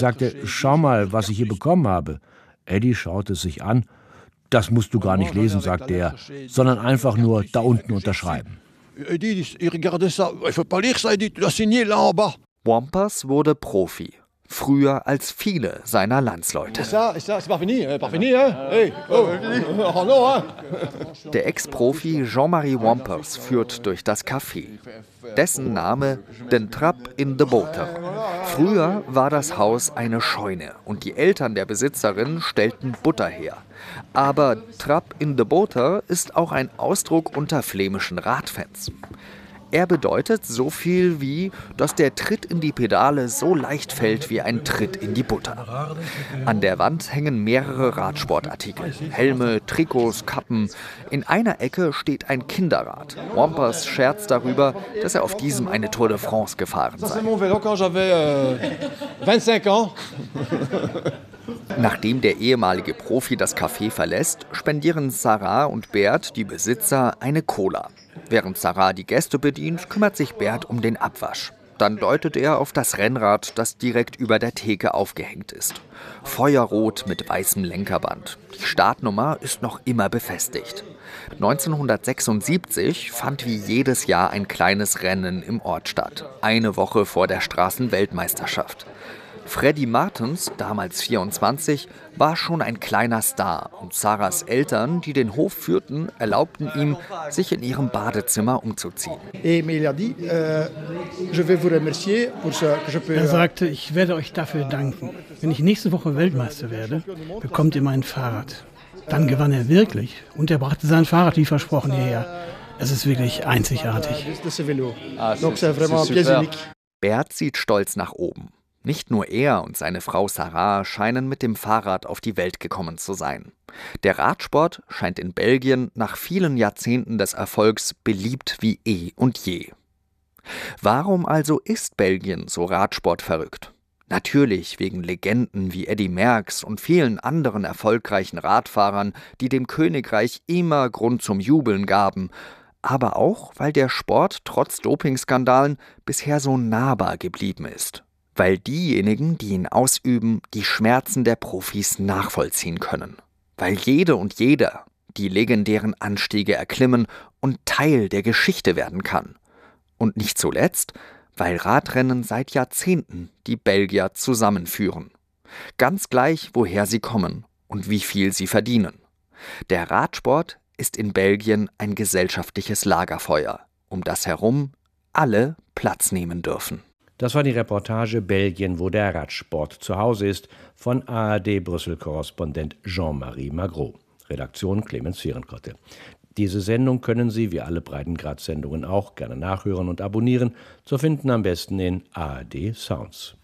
sagte, schau mal, was ich hier bekommen habe. Eddie schaute es sich an. Das musst du gar nicht lesen, sagte er, sondern einfach nur da unten unterschreiben. Wampers wurde Profi. Früher als viele seiner Landsleute. Der Ex-Profi Jean-Marie Wampers führt durch das Café. Dessen Name Den Trapp in de Boter. Früher war das Haus eine Scheune und die Eltern der Besitzerin stellten Butter her. Aber Trapp in de Boter ist auch ein Ausdruck unter flämischen Radfans. Er bedeutet so viel wie, dass der Tritt in die Pedale so leicht fällt wie ein Tritt in die Butter. An der Wand hängen mehrere Radsportartikel. Helme, Trikots, Kappen. In einer Ecke steht ein Kinderrad. Wampers scherzt darüber, dass er auf diesem eine Tour de France gefahren sei. Nachdem der ehemalige Profi das Café verlässt, spendieren Sarah und Bert, die Besitzer, eine Cola. Während Sarah die Gäste bedient, kümmert sich Bert um den Abwasch. Dann deutet er auf das Rennrad, das direkt über der Theke aufgehängt ist. Feuerrot mit weißem Lenkerband. Die Startnummer ist noch immer befestigt. 1976 fand wie jedes Jahr ein kleines Rennen im Ort statt. Eine Woche vor der Straßenweltmeisterschaft. Freddy Martens, damals 24, war schon ein kleiner Star und Sarahs Eltern, die den Hof führten, erlaubten ihm, sich in ihrem Badezimmer umzuziehen. Er sagte, ich werde euch dafür danken. Wenn ich nächste Woche Weltmeister werde, bekommt ihr mein Fahrrad. Dann gewann er wirklich und er brachte sein Fahrrad wie versprochen hierher. Es ist wirklich einzigartig. Bert sieht stolz nach oben. Nicht nur er und seine Frau Sarah scheinen mit dem Fahrrad auf die Welt gekommen zu sein. Der Radsport scheint in Belgien nach vielen Jahrzehnten des Erfolgs beliebt wie eh und je. Warum also ist Belgien so radsportverrückt? Natürlich wegen Legenden wie Eddy Merckx und vielen anderen erfolgreichen Radfahrern, die dem Königreich immer Grund zum Jubeln gaben, aber auch, weil der Sport trotz Dopingskandalen bisher so nahbar geblieben ist. Weil diejenigen, die ihn ausüben, die Schmerzen der Profis nachvollziehen können. Weil jede und jeder die legendären Anstiege erklimmen und Teil der Geschichte werden kann. Und nicht zuletzt, weil Radrennen seit Jahrzehnten die Belgier zusammenführen. Ganz gleich, woher sie kommen und wie viel sie verdienen. Der Radsport ist in Belgien ein gesellschaftliches Lagerfeuer, um das herum alle Platz nehmen dürfen. Das war die Reportage Belgien, wo der Radsport zu Hause ist, von ARD-Brüssel-Korrespondent Jean-Marie Magro. Redaktion Clemens Fehrenkotte. Diese Sendung können Sie, wie alle Breitengrad-Sendungen auch, gerne nachhören und abonnieren. Zu finden am besten in ARD Sounds.